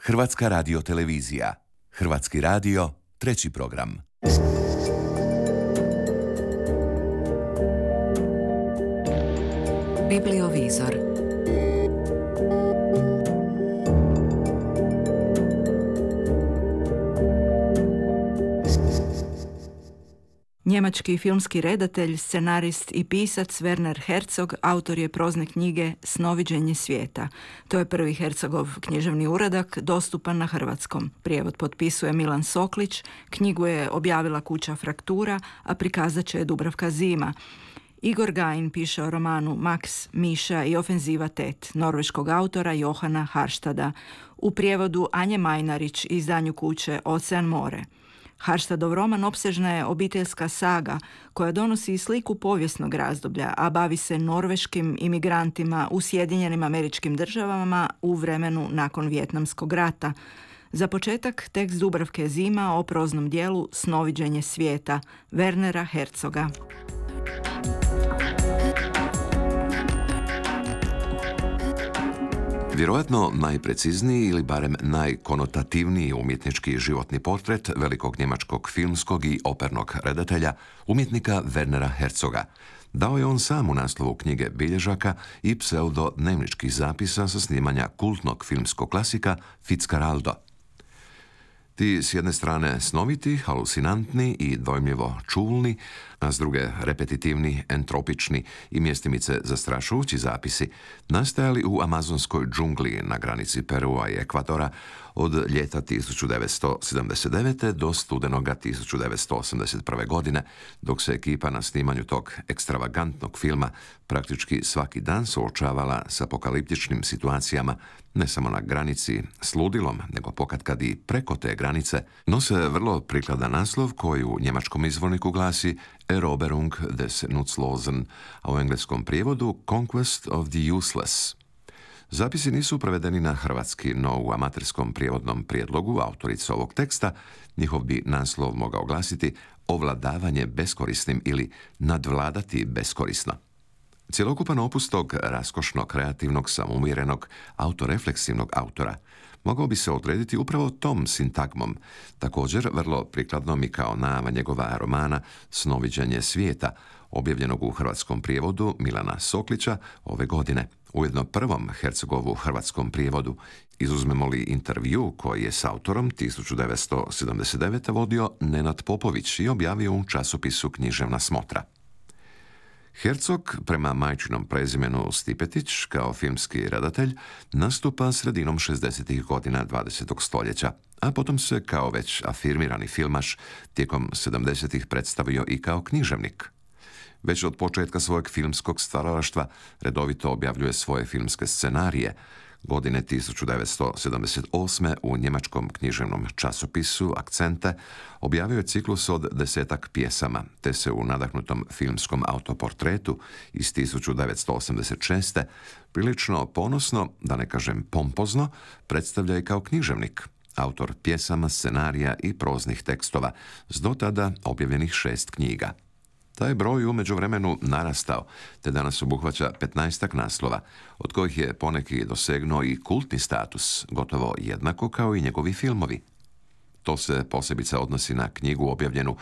Hrvatska radiotelevizija. Hrvatski radio, treći program. Bibliovizor. Njemački filmski redatelj, scenarist i pisac Werner Herzog autor je prozne knjige Snoviđenje svijeta. To je prvi Herzogov književni uradak, dostupan na hrvatskom. Prijevod potpisuje Milan Soklić, knjigu je objavila kuća Fraktura, a prikazat će je Dubravka Zima. Igor Gain piše o romanu Max, Miša i ofenziva Tet, norveškog autora Johana Harstada. U prijevodu Anje Majnarić i izdanju kuće Ocean more. Harstadov roman opsežna je obiteljska saga koja donosi i sliku povijesnog razdoblja, a bavi se norveškim imigrantima u Sjedinjenim Američkim Državama u vremenu nakon Vijetnamskog rata. Za početak tekst Dubravke Zima o proznom dijelu Snoviđenje svijeta Wernera Herzoga. Vjerojatno najprecizniji ili barem najkonotativniji umjetnički životni portret velikog njemačkog filmskog i opernog redatelja, umjetnika Wernera Herzoga. Dao je on sam u naslovu knjige bilježaka i pseudo-dnevničkih zapisa sa snimanja kultnog filmskog klasika Fitzcarraldo. Ti s jedne strane snoviti, halusinantni i dojmljivo čulni, a s druge repetitivni, entropični i mjestimice zastrašujući zapisi nastajali u amazonskoj džungli na granici Perua i Ekvadora od ljeta 1979. do studenoga 1981. godine, dok se ekipa na snimanju tog ekstravagantnog filma praktički svaki dan suočavala s apokaliptičnim situacijama ne samo na granici s ludilom, nego pokatkad i preko te granice, nose vrlo prikladan naslov koji u njemačkom izvorniku glasi Eroberung des Nutzlosen, a u engleskom prijevodu Conquest of the Useless. Zapisi nisu prevedeni na hrvatski, no u amaterskom prijevodnom prijedlogu autorice ovog teksta njihov bi naslov mogao glasiti Ovladavanje beskorisnim ili Nadvladati beskorisno. Cjelokupan opus tog raskošno kreativnog, samoumjerenog, autorefleksivnog autora mogao bi se odrediti upravo tom sintagmom, također vrlo prikladnom i kao najava njegova romana Snoviđenje svijeta, objavljenog u hrvatskom prijevodu Milana Soklića ove godine, ujedno prvom Herzogovu hrvatskom prijevodu. Izuzmemo li intervju koji je s autorom 1979. vodio Nenad Popović i objavio u časopisu Književna smotra. Herzog, prema majčinom prezimenu Stipetić, kao filmski redatelj, nastupa sredinom 60. godina 20. stoljeća, a potom se kao već afirmirani filmaš tijekom 70. predstavio i kao književnik. Već od početka svojeg filmskog stvaralaštva redovito objavljuje svoje filmske scenarije. Godine 1978. u njemačkom književnom časopisu Akcente objavio je ciklus od 10 pjesama, te se u nadahnutom filmskom autoportretu iz 1986. prilično ponosno, da ne kažem pompozno, predstavlja i kao književnik, autor pjesama, scenarija i proznih tekstova s do tada objavljenih 6 knjiga. Taj broj u međuvremenu narastao, te danas obuhvaća 15 naslova, od kojih je poneki dosegnuo i kultni status, gotovo jednako kao i njegovi filmovi. To se posebice odnosi na knjigu objavljenu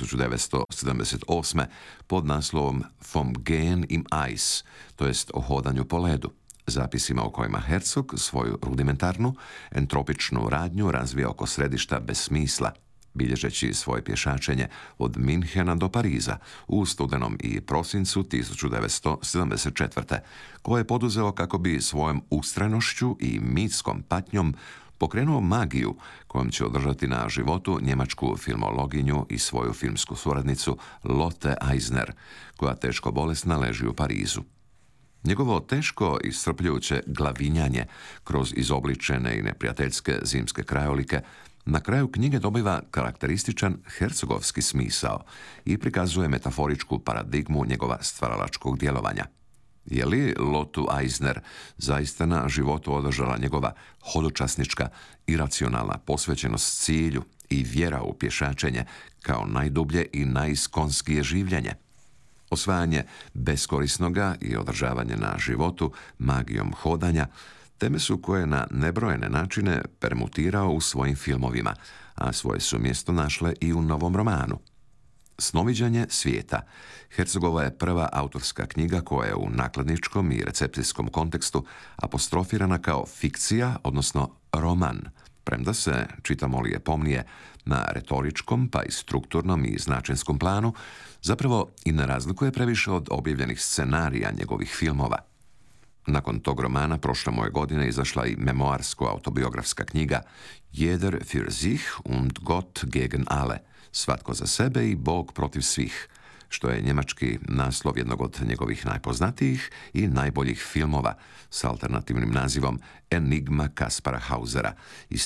1978. pod naslovom Vom Gehen im Eis, to jest o hodanju po ledu, zapisima u kojima Herzog svoju rudimentarnu, entropičnu radnju razvija oko središta bez smisla, bilježeći svoje pješačenje od Minhena do Pariza u studenom i prosincu 1974. koje je poduzeo kako bi svojom ustrajnošću i mitskom patnjom pokrenuo magiju kojom će održati na životu njemačku filmologinju i svoju filmsku suradnicu Lotte Eisner, koja teško bolesna leži u Parizu. Njegovo teško i iscrpljujuće glavinjanje kroz izobličene i neprijateljske zimske krajolike na kraju knjige dobiva karakterističan hercegovski smisao i prikazuje metaforičku paradigmu njegova stvaralačkog djelovanja. Je li Lotu Eisner zaista na životu održala njegova hodočasnička, iracionalna posvećenost cilju i vjera u pješačenje kao najdublje i najiskonskije življenje? Osvajanje beskorisnoga i održavanje na životu magijom hodanja Teme su koje na nebrojene načine permutirao u svojim filmovima, a svoje su mjesto našle i u novom romanu. Snoviđenje svijeta. Herzogova je prva autorska knjiga koja je u nakladničkom i recepcijskom kontekstu apostrofirana kao fikcija, odnosno roman, premda se, čitamo li je pomnije, na retoričkom pa i strukturnom i značinskom planu zapravo i ne razlikuje previše od objavljenih scenarija njegovih filmova. Nakon tog romana prošle moje godine izašla i memoarsko-autobiografska knjiga Jeder für sich und Gott gegen alle, svatko za sebe i Bog protiv svih, što je njemački naslov jednog od njegovih najpoznatijih i najboljih filmova s alternativnim nazivom Enigma Kaspara Hausera iz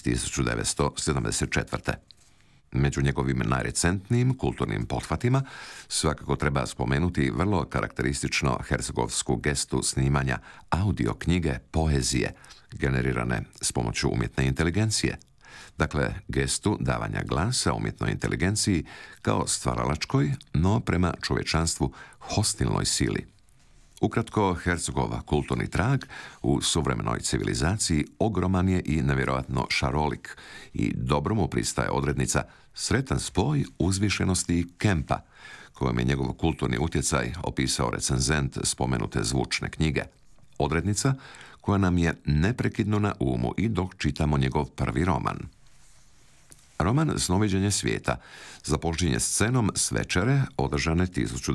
1974. Među njegovim najrecentnijim kulturnim pothvatima svakako treba spomenuti vrlo karakteristično hercegovsku gestu snimanja audio knjige poezije, generirane s pomoću umjetne inteligencije. Dakle, gestu davanja glasa umjetnoj inteligenciji kao stvaralačkoj, no prema čovječanstvu hostilnoj sili. Ukratko, Herzogova kulturni trag u suvremenoj civilizaciji ogroman je i nevjerojatno šarolik i dobro mu pristaje odrednica sretan spoj uzvišenosti i kempa, kojom je njegov kulturni utjecaj opisao recenzent spomenute zvučne knjige. Odrednica koja nam je neprekidno na umu i dok čitamo njegov prvi roman. Roman Snoviđenje svijeta započinje scenom s večere održane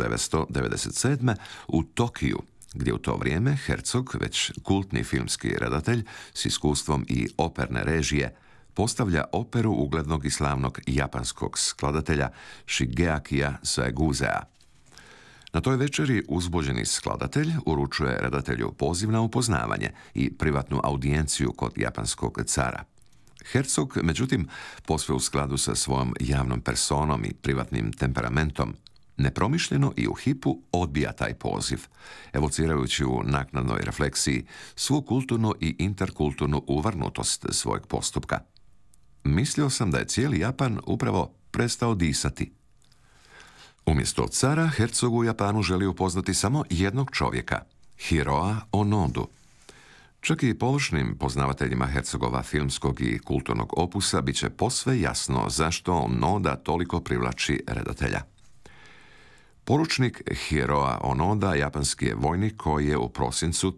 1997. u Tokiju, gdje u to vrijeme Herzog, već kultni filmski redatelj s iskustvom i operne režije, postavlja operu uglednog i slavnog japanskog skladatelja Shigeakija Saeguzea. Na toj večeri uzbuđeni skladatelj uručuje redatelju poziv na upoznavanje i privatnu audijenciju kod japanskog cara. Herzog, međutim, posve u skladu sa svojom javnom personom i privatnim temperamentom, nepromišljeno i u hipu odbija taj poziv, evocirajući u naknadnoj refleksiji svu kulturnu i interkulturnu uvrnutost svojeg postupka. Mislio sam da je cijeli Japan upravo prestao disati. Umjesto cara, Herzog u Japanu želi upoznati samo jednog čovjeka, Hiroa Onodu. Čak i površnim poznavateljima Herzogova filmskog i kulturnog opusa bit će posve jasno zašto Onoda toliko privlači redatelja. Poručnik Hiroa Onoda japanski je vojnik koji je u prosincu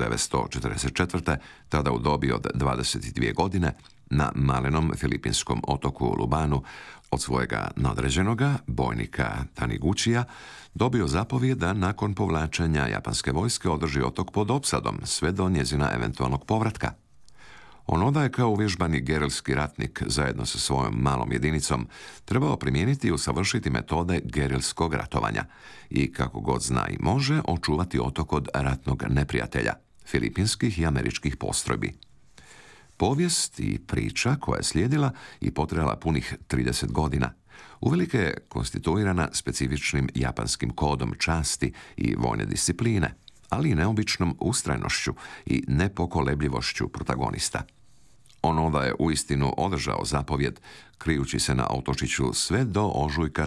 1944. tada u dobi od 22 godine na malenom filipinskom otoku Lubanu od svojega nadređenoga, bojnika Taniguchija, dobio zapovjed da nakon povlačenja japanske vojske održi otok pod opsadom sve do njezina eventualnog povratka. Onoda je kao uvježbani gerilski ratnik zajedno sa svojom malom jedinicom trebao primijeniti i usavršiti metode gerilskog ratovanja i kako god zna i može očuvati otok od ratnog neprijatelja, filipinskih i američkih postrojbi. Povijest i priča koja je slijedila i potrajala punih 30 godina, uvelike je konstituirana specifičnim japanskim kodom časti i vojne discipline, ali i neobičnom ustrajnošću i nepokolebljivošću protagonista. Onoda je uistinu održao zapovjed, krijući se na otočiću sve do ožujka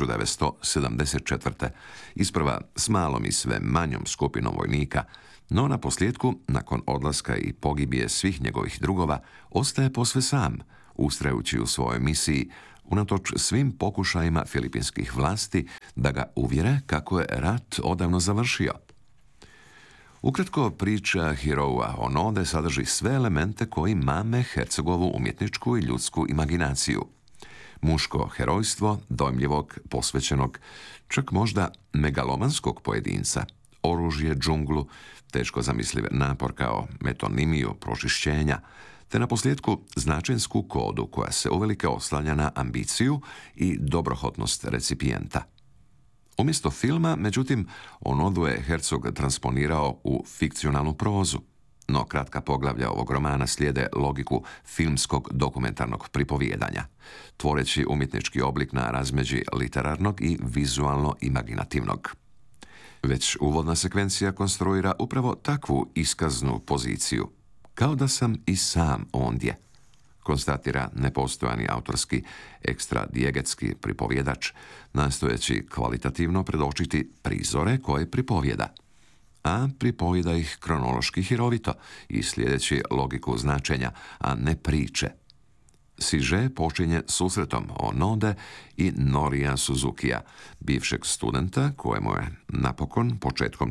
1974. Isprva s malom i sve manjom skupinom vojnika, no na posljedku, nakon odlaska i pogibije svih njegovih drugova, ostaje posve sam, ustrajući u svojoj misiji, unatoč svim pokušajima filipinskih vlasti da ga uvjere kako je rat odavno završio. Ukratko, priča Hiroa Onode sadrži sve elemente koji mame Hercegovu umjetničku i ljudsku imaginaciju. Muško herojstvo, dojmljivog, posvećenog, čak možda megalomanskog pojedinca, oružje, džunglu, teško zamisliv napor kao metonimiju pročišćenja, te na posljedku značinsku kodu koja se uvelike oslanja na ambiciju i dobrohotnost recipijenta. Umjesto filma, međutim, Onodu je Herzog transponirao u fikcionalnu prozu, no kratka poglavlja ovog romana slijede logiku filmskog dokumentarnog pripovijedanja, tvoreći umjetnički oblik na razmeđi literarnog i vizualno-imaginativnog. Već uvodna sekvencija konstruira upravo takvu iskaznu poziciju, kao da sam i sam ondje, konstatira nepostojani autorski ekstradijegetski pripovjedač, nastojeći kvalitativno predočiti prizore koje pripovjeda. a pripoji da ih kronološki hirovito i slijedeći logiku značenja, a ne priče. Siže počinje susretom Onode i Norija Suzukija, bivšeg studenta kojemu je napokon, početkom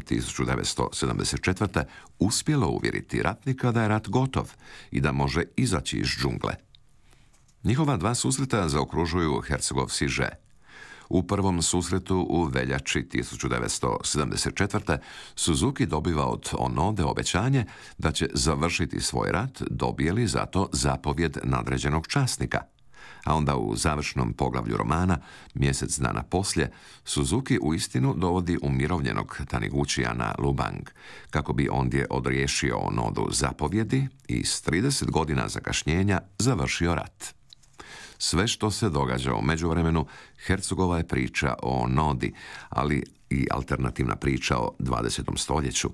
1974. uspjelo uvjeriti ratnika da je rat gotov i da može izaći iz džungle. Njihova dva susreta zaokružuju Herzogov siže. U prvom susretu u veljači 1974. Suzuki dobiva od Onode obećanje da će završiti svoj rat, dobije li zato zapovjed nadređenog časnika. A onda u završnom poglavlju romana, mjesec dana poslije, Suzuki uistinu dovodi umirovljenog Taniguchija na Lubang, kako bi ondje odriješio Onodu zapovjedi i s 30 godina zakašnjenja završio rat. Sve što se događa u međuvremenu, Herzogova je priča o Onodi, ali i alternativna priča o 20. stoljeću.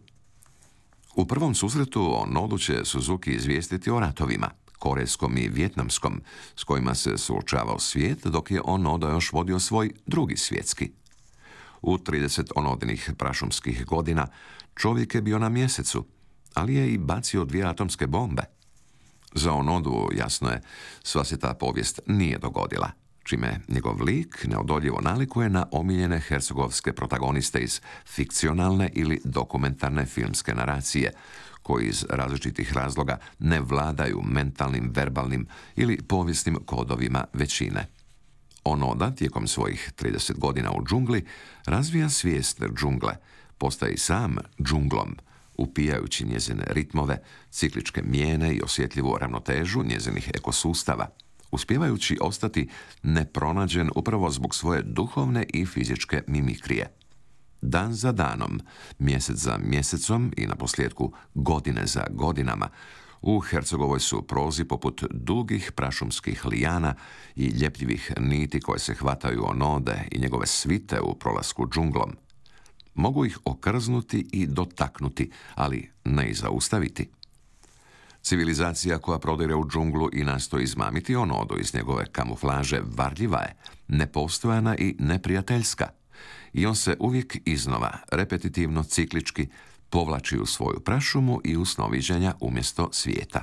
U prvom susretu Onodu će Suzuki izvijestiti o ratovima, korejskom i vjetnamskom, s kojima se suočavao svijet, dok je Onoda još vodio svoj drugi svjetski. U 30 Onodinih prašumskih godina čovjek je bio na mjesecu, ali je i bacio 2 atomske bombe. Za Onodu, jasno je, sva se ta povijest nije dogodila, čime njegov lik neodoljivo nalikuje na omiljene hercegovske protagoniste iz fikcionalne ili dokumentarne filmske naracije, koji iz različitih razloga ne vladaju mentalnim, verbalnim ili povijesnim kodovima većine. Onoda, tijekom svojih 30 godina u džungli, razvija svijest džungle, postaje i sam džunglom, upijajući njezine ritmove, cikličke mijene i osjetljivu ravnotežu njezinih ekosustava, uspijevajući ostati nepronađen upravo zbog svoje duhovne i fizičke mimikrije. Dan za danom, mjesec za mjesecom i naposljetku godine za godinama, u Hercegovoj su prozi poput dugih prašumskih lijana i ljepljivih niti koje se hvataju Onode i njegove svite u prolasku džunglom. Mogu ih okrznuti i dotaknuti, ali ne i zaustaviti. Civilizacija koja prodire u džunglu i nastoji izmamiti Onodu iz njegove kamuflaže varljiva je, nepostojana i neprijateljska. I on se uvijek iznova, repetitivno, ciklički, povlači u svoju prašumu i u snoviđenja umjesto svijeta.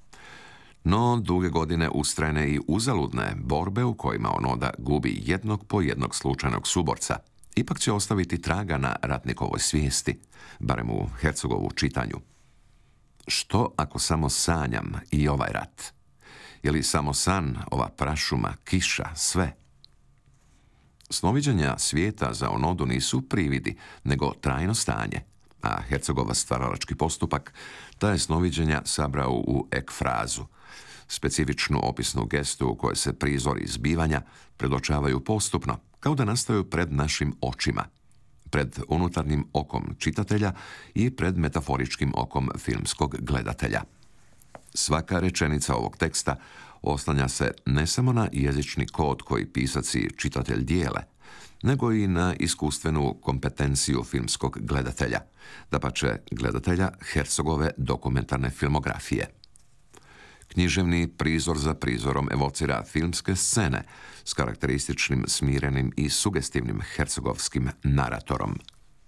No, duge godine ustrajne i uzaludne borbe u kojima Onoda gubi jednog po jednog slučajnog suborca, ipak će ostaviti traga na ratnikovoj svijesti, barem u Hercegovu čitanju. Što ako samo sanjam i ovaj rat? Je li samo san, ova prašuma, kiša, sve? Snoviđenja svijeta za Onodu nisu prividi, nego trajno stanje, a Hercegova stvaralački postupak ta je snoviđenja sabrao u ekfrazu, specifičnu opisnu gestu u kojoj se prizori zbivanja predočavaju postupno, kao da nastaju pred našim očima, pred unutarnjim okom čitatelja i pred metaforičkim okom filmskog gledatelja. Svaka rečenica ovog teksta oslanja se ne samo na jezični kod koji pisac i čitatelj dijele, nego i na iskustvenu kompetenciju filmskog gledatelja, dapače gledatelja Herzogove dokumentarne filmografije. Književni prizor za prizorom evocira filmske scene s karakterističnim, smirenim i sugestivnim hercegovskim naratorom.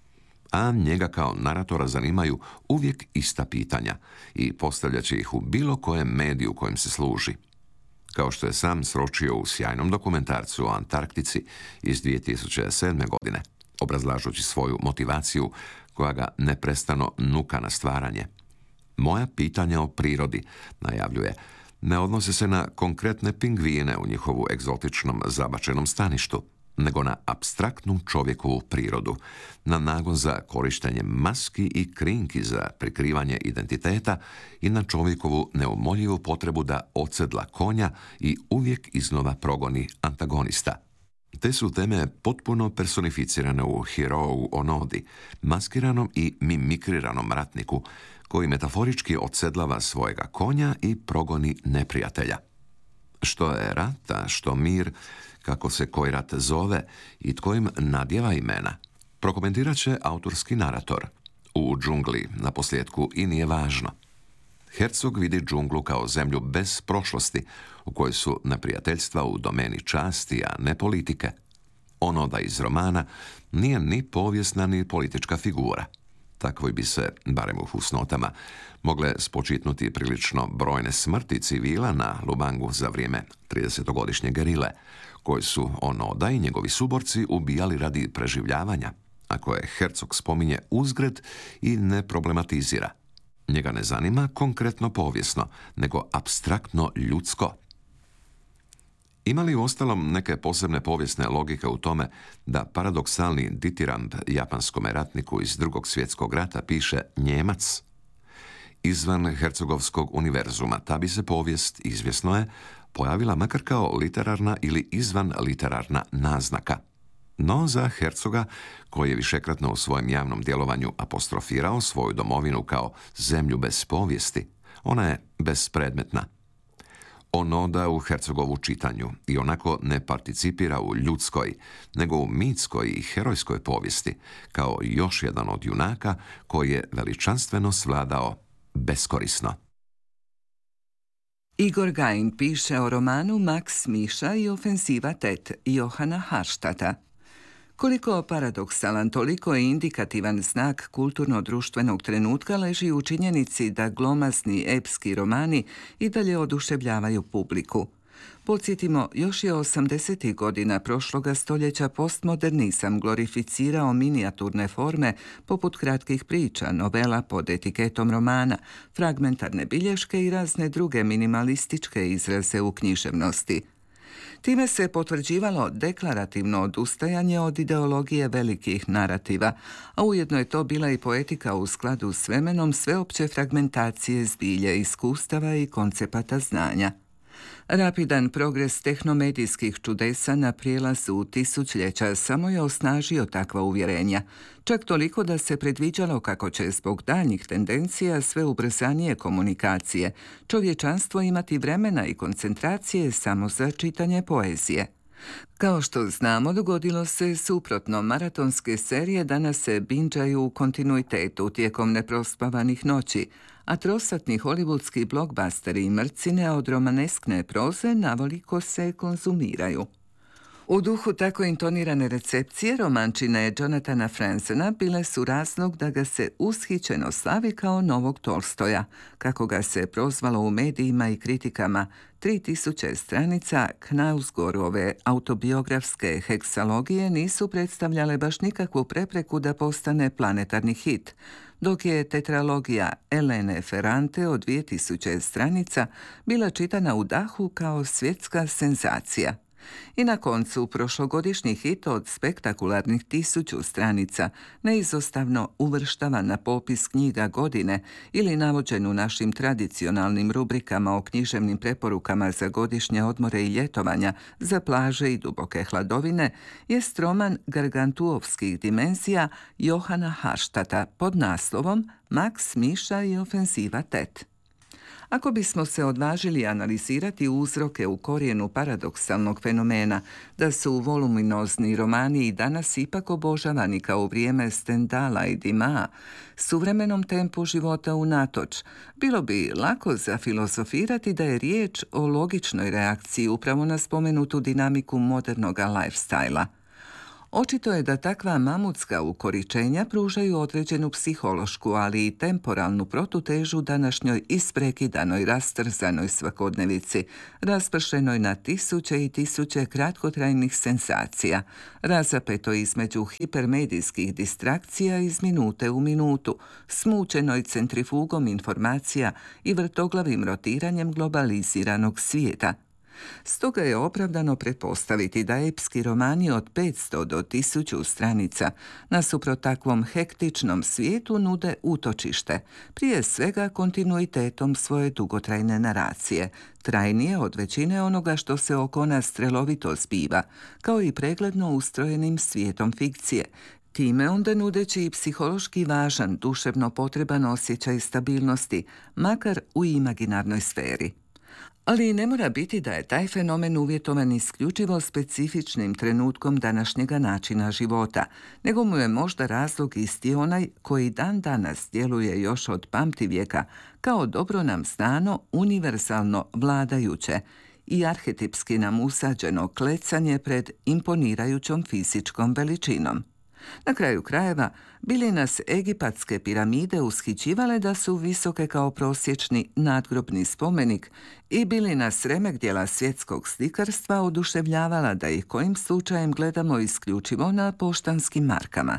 A njega kao naratora zanimaju uvijek ista pitanja i postavljaće ih u bilo kojem mediju kojem se služi. Kao što je sam sročio u sjajnom dokumentarcu o Antarktici iz 2007. godine, obrazlažući svoju motivaciju koja ga neprestano nuka na stvaranje. Moja pitanja o prirodi, najavljuje, ne odnose se na konkretne pingvine u njihovu egzotičnom zabačenom staništu, nego na apstraktnu čovjekovu prirodu, na nagon za korištenje maski i krinki za prikrivanje identiteta i na čovjekovu neumoljivu potrebu da ocedla konja i uvijek iznova progoni antagonista. Te su teme potpuno personificirane u Hirou Onodi, maskiranom i mimikriranom ratniku, koji metaforički ocedlava svojega konja i progoni neprijatelja. Što je rat, a što mir, kako se koji rat zove i tko im nadjeva imena, prokomentirat će autorski narator. U džungli, naposljetku, i nije važno. Herzog vidi džunglu kao zemlju bez prošlosti, u kojoj su neprijateljstva u domeni časti, a ne politike. Onoda iz romana nije ni povijesna ni politička figura. takvoj bi se, barem u fusnotama, mogle spočitnuti prilično brojne smrti civila na Lubangu za vrijeme 30-godišnje gerile, koje su Onoda i njegovi suborci ubijali radi preživljavanja, a koje Herzog spominje uzgred i ne problematizira. Njega ne zanima konkretno povijesno, nego apstraktno ljudsko. Ima li uostalom neke posebne povijesne logike u tome da paradoksalni ditiramb japanskome ratniku iz Drugog svjetskog rata piše Njemac? Izvan hercegovskog univerzuma ta bi se povijest, izvjesno je, pojavila makar kao literarna ili izvan literarna naznaka. No za Herzoga, koji je višekratno u svojem javnom djelovanju apostrofirao svoju domovinu kao zemlju bez povijesti, ona je bespredmetna. Onoda u Herzogovu čitanju i onako ne participira u ljudskoj, nego u mitskoj i herojskoj povijesti, kao još jedan od junaka koji je veličanstveno svladao beskorisno. Igor Gain piše o romanu Max Miša i ofenziva Tet Johana Harštata. Koliko paradoksalan, toliko je indikativan znak kulturno-društvenog trenutka leži u činjenici da glomazni epski romani i dalje oduševljavaju publiku. Podsjetimo, još je 80. godina prošloga stoljeća postmodernizam glorificirao minijaturne forme poput kratkih priča, novela pod etiketom romana, fragmentarne bilješke i razne druge minimalističke izraze u književnosti. Time se potvrđivalo deklarativno odustajanje od ideologije velikih narativa, a ujedno je to bila i poetika u skladu s vremenom sveopće fragmentacije zbilje iskustava i koncepata znanja. Rapidan progres tehnomedijskih čudesa na prijelazu tisućljeća samo je osnažio takva uvjerenja, čak toliko da se predviđalo kako će zbog daljnjih tendencija sve ubrzanije komunikacije čovječanstvo imati vremena i koncentracije samo za čitanje poezije. Kao što znamo, dogodilo se suprotno. Maratonske serije danas se binđaju u kontinuitetu tijekom neprospavanih noći, a trosatni hollywoodski blockbusteri i mrcine od romaneskne proze navoliko se konzumiraju. U duhu tako intonirane recepcije, romančine Jonathana Fransena bile su razlog da ga se ushićeno slavi kao novog Tolstoja, kako ga se prozvalo u medijima i kritikama. 3000 stranica Knausgårdove autobiografske heksalogije nisu predstavljale baš nikakvu prepreku da postane planetarni hit, dok je tetralogija Elene Ferrante od 2000 stranica bila čitana u dahu kao svjetska senzacija. I na koncu prošlogodišnji hit od spektakularnih 1000 stranica neizostavno uvrštavan na popis knjiga godine ili navođen u našim tradicionalnim rubrikama o književnim preporukama za godišnje odmore i ljetovanja, za plaže i duboke hladovine, jest roman gargantuovskih dimenzija Johana Harštata pod naslovom Max Miša i ofenziva Tet. Ako bismo se odvažili analizirati uzroke u korijenu paradoksalnog fenomena da su voluminozni romani i danas ipak obožavani kao u vrijeme Stendhala i Dimaa, suvremenom tempu života unatoč, bilo bi lako zafilozofirati da je riječ o logičnoj reakciji upravo na spomenutu dinamiku modernoga lifestyla. Očito je da takva mamutska ukoričenja pružaju određenu psihološku, ali i temporalnu protutežu današnjoj isprekidanoj, rastrzanoj svakodnevici, raspršenoj na tisuće i tisuće kratkotrajnih senzacija, razapeto između hipermedijskih distrakcija iz minute u minutu, smučenoj centrifugom informacija i vrtoglavim rotiranjem globaliziranog svijeta. Stoga je opravdano pretpostaviti da epski romani od 500 do 1000 stranica nasuprot takvom hektičnom svijetu nude utočište, prije svega kontinuitetom svoje dugotrajne naracije, trajnije od većine onoga što se oko nas strelovito zbiva, kao i pregledno ustrojenim svijetom fikcije, time onda nudeći i psihološki važan, duševno potreban osjećaj stabilnosti, makar u imaginarnoj sferi. Ali ne mora biti da je taj fenomen uvjetovan isključivo specifičnim trenutkom današnjega načina života, nego mu je možda razlog isti onaj koji dan danas djeluje još od pamtivijeka kao dobro nam znano, univerzalno vladajuće i arhetipski nam usađeno klecanje pred imponirajućom fizičkom veličinom. Na kraju krajeva, bili nas egipatske piramide ushićivale da su visoke kao prosječni nadgrobni spomenik i bili nas remek djela svjetskog slikarstva oduševljavala da ih kojim slučajem gledamo isključivo na poštanskim markama.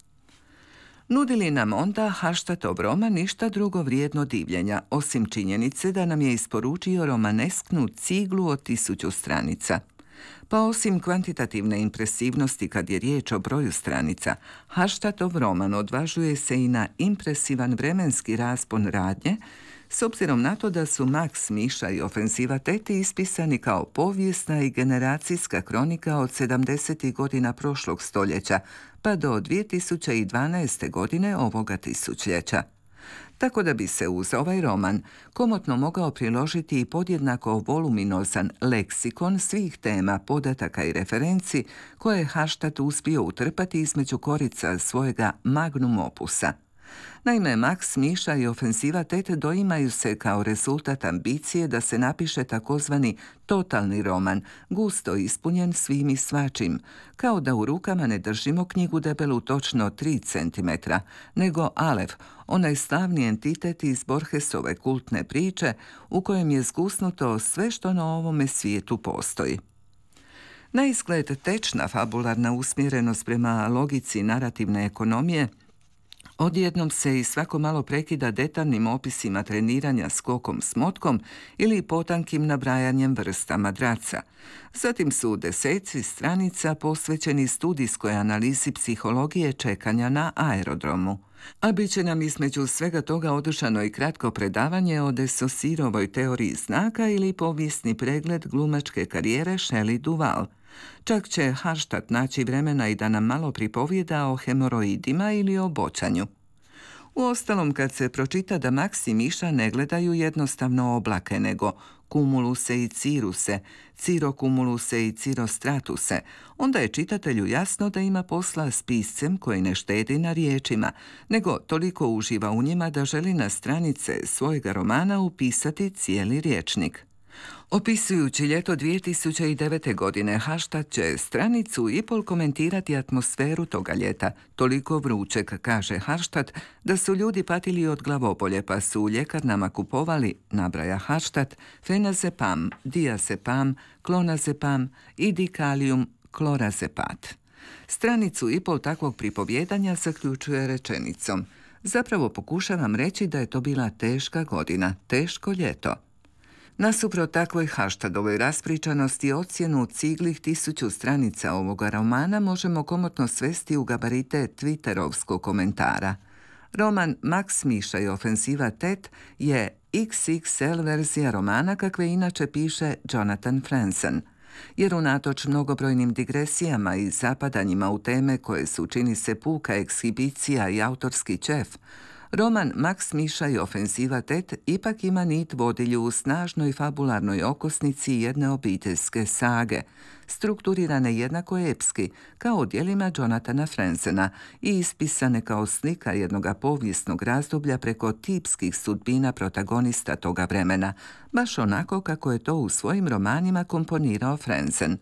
Nudili nam onda Harštatov roman ništa drugo vrijedno divljenja, osim činjenice da nam je isporučio romanesknu ciglu od 1000 stranica. Pa osim kvantitativne impresivnosti kad je riječ o broju stranica, Harštatov roman odvažuje se i na impresivan vremenski raspon radnje, s obzirom na to da su Max, Miša i Ofenziva Tet ispisani kao povijesna i generacijska kronika od 70. godina prošlog stoljeća pa do 2012. godine ovoga tisućljeća. Tako da bi se uz ovaj roman komotno mogao priložiti i podjednako voluminozan leksikon svih tema, podataka i referenci koje je Harštat uspio utrpati između korica svojega magnum opusa. Naime, Max, Miša i Ofenziva Tet doimaju se kao rezultat ambicije da se napiše takozvani totalni roman, gusto ispunjen svim i svačim, kao da u rukama ne držimo knjigu debelu točno 3 cm, nego Alef, onaj slavni entitet iz Borgesove kultne priče u kojem je zgusnuto sve što na ovome svijetu postoji. Na izgled tečna fabularna usmjerenost prema logici narativne ekonomije odjednom se i svako malo prekida detaljnim opisima treniranja skokom s motkom ili potankim nabrajanjem vrsta madraca. Zatim su deseci stranica posvećeni studijskoj analizi psihologije čekanja na aerodromu. A bit će nam između svega toga održano i kratko predavanje o de Saussureovoj teoriji znaka ili povijesni pregled glumačke karijere Shelley Duvall. Čak će Harštat naći vremena i da nam malo pripovijeda o hemoroidima ili o bočanju. Uostalom, kad se pročita da Max i Miša ne gledaju jednostavno oblake, nego kumuluse i ciruse, cirokumuluse i cirostratuse, onda je čitatelju jasno da ima posla s piscem koji ne štedi na riječima, nego toliko uživa u njima da želi na stranice svojega romana upisati cijeli rječnik. Opisujući ljeto 2009. godine, Harštat će stranicu i pol komentirati atmosferu toga ljeta. Toliko vrućeg, kaže Harštat, da su ljudi patili od glavobolje, pa su u ljekarnama kupovali, nabraja Harštat, fenazepam, diazepam, klonazepam i dikalium klorazepat. Stranicu i pol takvog pripovjedanja zaključuje rečenicom: zapravo pokušavam reći da je to bila teška godina, teško ljeto. Nasuprot takvoj Harštadovoj raspričanosti ocjenu ciglih 1000 stranica ovoga romana možemo komotno svesti u gabarite twitterovskog komentara. Roman Max, Miša i Ofenziva Tet je XXL verzija romana kakve inače piše Jonathan Franzen, jer unatoč mnogobrojnim digresijama i zapadanjima u teme koje su, čini se, puka ekshibicija i autorski čef, roman Max, Miša i Ofenziva Tet ipak ima nit vodilju u snažnoj fabularnoj okosnici jedne obiteljske sage, strukturirane jednako epski, kao u djelima Jonathana Franzena i ispisane kao slika jednoga povijesnog razdoblja preko tipskih sudbina protagonista toga vremena, baš onako kako je to u svojim romanima komponirao Franzen.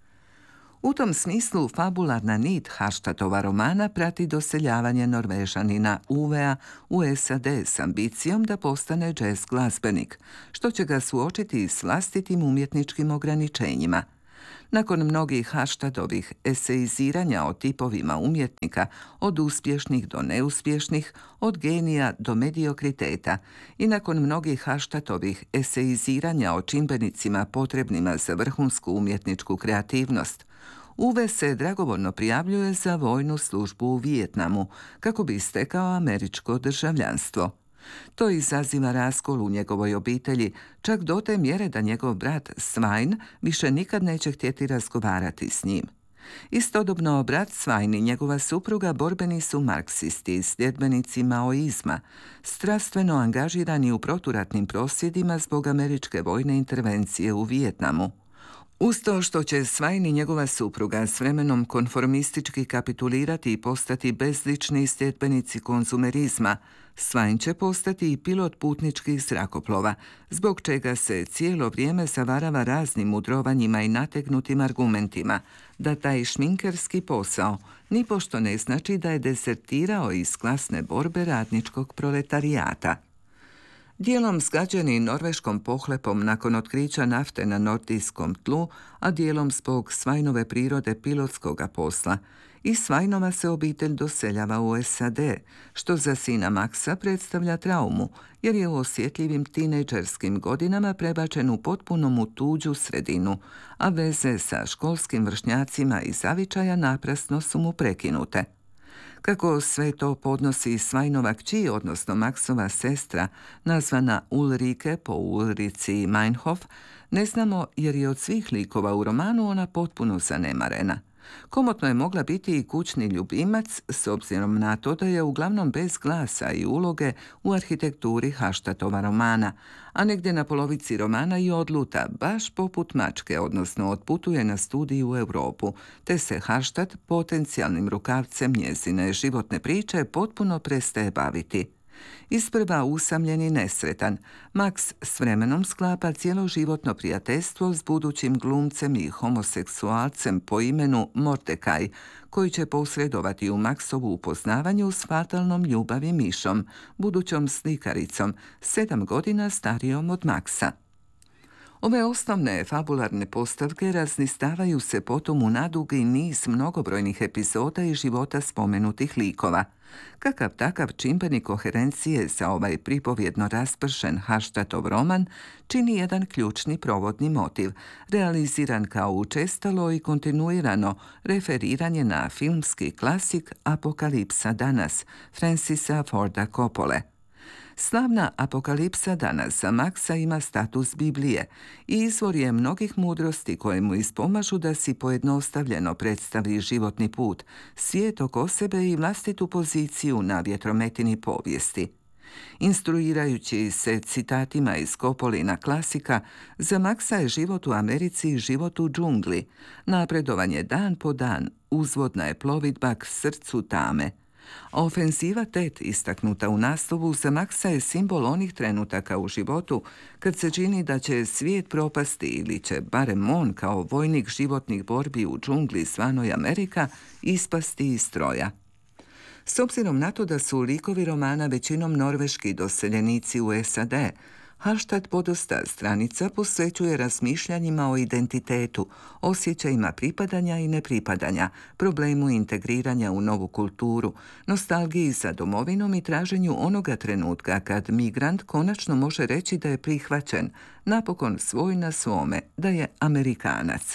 U tom smislu fabularna nit Harštatova romana prati doseljavanje Norvežanina Uvea u SAD s ambicijom da postane jazz glazbenik, što će ga suočiti s vlastitim umjetničkim ograničenjima. Nakon mnogih Harštatovih eseiziranja o tipovima umjetnika, od uspješnih do neuspješnih, od genija do mediokriteta, i nakon mnogih Harštatovih eseiziranja o čimbenicima potrebnima za vrhunsku umjetničku kreativnost, Uve se dragovoljno prijavljuje za vojnu službu u Vijetnamu kako bi stekao američko državljanstvo. To izaziva raskol u njegovoj obitelji, čak do te mjere da njegov brat Svein više nikad neće htjeti razgovarati s njim. Istodobno, brat Svein i njegova supruga borbeni su marksisti i sljedbenici maoizma, strastveno angažirani u proturatnim prosvjedima zbog američke vojne intervencije u Vijetnamu. Uz to što će Svain i njegova supruga s vremenom konformistički kapitulirati i postati bezlični sljedbenici konzumerizma, Svain će postati i pilot putničkih zrakoplova, zbog čega se cijelo vrijeme zavarava raznim mudrovanjima i nategnutim argumentima, da taj šminkerski posao nipošto ne znači da je dezertirao iz klasne borbe radničkog proletarijata. Dijelom zgađeni norveškom pohlepom nakon otkrića nafte na nordijskom tlu, a dijelom zbog Svainove prirode pilotskoga posla, i Svainova se obitelj doseljava u SAD, što za sina Maxa predstavlja traumu, jer je u osjetljivim tinejdžerskim godinama prebačen u potpuno mu tuđu sredinu, a veze sa školskim vršnjacima i zavičaja naprasno su mu prekinute. Kako sve to podnosi Svainova kći, odnosno Maxova sestra, nazvana Ulrike po Ulrici Meinhof, ne znamo jer je od svih likova u romanu ona potpuno zanemarena. Komotno je mogla biti i kućni ljubimac, s obzirom na to da je uglavnom bez glasa i uloge u arhitekturi Hallstatova romana, a negdje na polovici romana i odluta, baš poput mačke, odnosno otputuje na studij u Europu, te se Hallstatt potencijalnim rukavcem njezine životne priče potpuno prestaje baviti. Isprva usamljen i nesretan, Max s vremenom sklapa cjeloživotno prijateljstvo s budućim glumcem i homoseksualcem po imenu Mordecai, koji će posredovati u Maxovu upoznavanju s fatalnom ljubavi Mišom, budućom slikaricom, 7 godina starijom od Maxa. Ove osnovne fabularne postavke raznistavaju se potom u nadugi niz mnogobrojnih epizoda i života spomenutih likova. Kakav takav čimbenik koherencije za ovaj pripovjedno raspršen Hallstattov roman čini jedan ključni provodni motiv, realiziran kao učestalo i kontinuirano referiranje na filmski klasik Apokalipsa danas, Francisa Forda Coppole. Slavna Apokalipsa danas za Maxa ima status Biblije i izvor je mnogih mudrosti koje mu ispomažu da si pojednostavljeno predstavi životni put, svijet oko sebe i vlastitu poziciju na vjetrometini povijesti. Instruirajući se citatima iz Coppolina klasika, za Maxa je život u Americi život u džungli, napredovanje dan po dan, uzvodna je plovidba k srcu tame. A ofenziva Tet, istaknuta u naslovu, za Maxa je simbol onih trenutaka u životu kad se čini da će svijet propasti ili će barem on kao vojnik životnih borbi u džungli zvanoj Amerika ispasti iz stroja. S obzirom na to da su likovi romana većinom norveški doseljenici u SAD, Hallstatt podosta stranica posvećuje razmišljanjima o identitetu, osjećajima pripadanja i nepripadanja, problemu integriranja u novu kulturu, nostalgiji za domovinom i traženju onoga trenutka kad migrant konačno može reći da je prihvaćen, napokon svoj na svome, da je Amerikanac.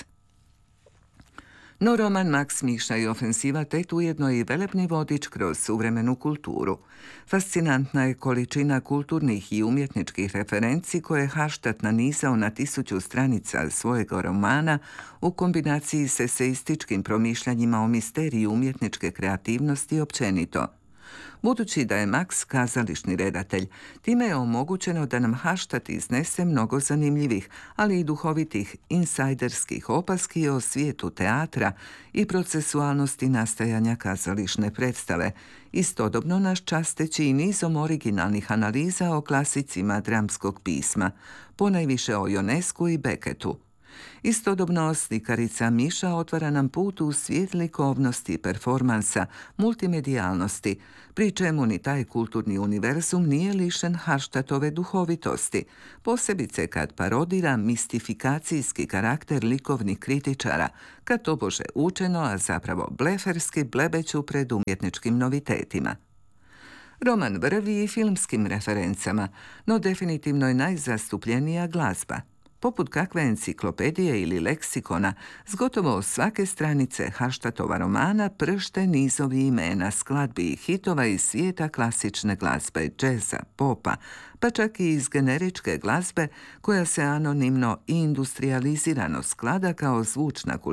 No roman Max Miša i ofenziva Tet ujedno i velebni vodič kroz suvremenu kulturu. Fascinantna je količina kulturnih i umjetničkih referenci koje je Hallstatt nanizao na 1000 stranica svojega romana u kombinaciji s eseističkim promišljanjima o misteriju umjetničke kreativnosti općenito. Budući da je Max kazališni redatelj, time je omogućeno da nam Hallstatt iznese mnogo zanimljivih, ali i duhovitih insajderskih opaski o svijetu teatra i procesualnosti nastajanja kazališne predstave, istodobno nas časteći i nizom originalnih analiza o klasicima dramskog pisma, ponajviše o Ionescu i Beckettu. Istodobno, slikarica Miša otvara nam put u svijet likovnosti, performansa, multimedijalnosti, pri čemu ni taj kulturni univerzum nije lišen Hallstattove duhovitosti, posebice kad parodira mistifikacijski karakter likovnih kritičara, kad tobože učeno, a zapravo bleferski blebeću pred umjetničkim novitetima. Roman vrvi i filmskim referencama, no definitivno je najzastupljenija glazba. Poput kakve enciklopedije ili leksikona, s gotovo svake stranice Hallstattova romana pršte nizovi imena skladbi i hitova iz svijeta klasične glazbe, džeza, popa, pa čak i iz generičke glazbe koja se anonimno i industrializirano sklada kao zvučna kultura